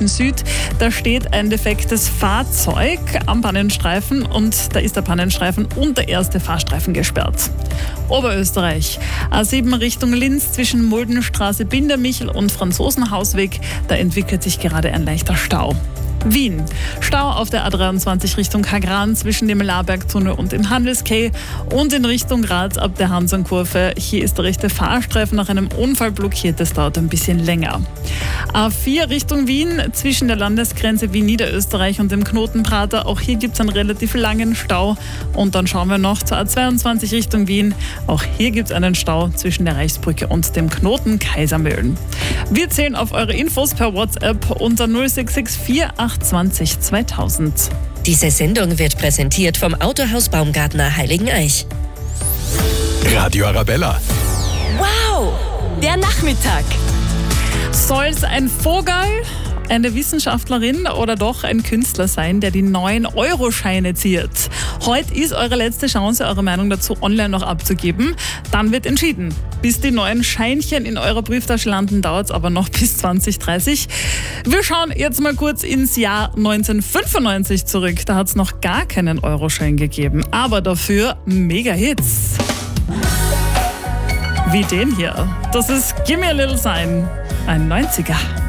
München Süd. Da steht ein defektes Fahrzeug am Pannenstreifen und da ist der Pannenstreifen und der erste Fahrstreifen gesperrt. Oberösterreich. A7 Richtung Linz zwischen Muldenstraße, Bindermichel und Franzosenhausweg. Da entwickelt sich gerade ein leichter Stau. Wien. Stau auf der A23 Richtung Kagran zwischen dem Labergtunnel und dem Handelskay und in Richtung Graz ab der Hansonkurve. Hier ist der rechte Fahrstreifen nach einem Unfall blockiert. Das dauert ein bisschen länger. A4 Richtung Wien zwischen der Landesgrenze Wien-Niederösterreich und dem Knoten Prater. Auch hier gibt es einen relativ langen Stau. Und dann schauen wir noch zur A22 Richtung Wien. Auch hier gibt es einen Stau zwischen der Reichsbrücke und dem Knoten Kaisermühlen. Wir zählen auf eure Infos per WhatsApp unter 0664 820 2000. Diese Sendung wird präsentiert vom Autohaus Baumgartner Heiligeneich. Radio Arabella. Wow, der Nachmittag. Soll es ein Vogel, eine Wissenschaftlerin oder doch ein Künstler sein, der die neuen Euroscheine ziert? Heute ist eure letzte Chance, eure Meinung dazu online noch abzugeben. Dann wird entschieden. Bis die neuen Scheinchen in eurer Brieftasche landen, dauert es aber noch bis 2030. Wir schauen jetzt mal kurz ins Jahr 1995 zurück. Da hat es noch gar keinen Euroschein gegeben, aber dafür Mega-Hits. Wie den hier. Das ist Gimme a Little Sign, ein 90er.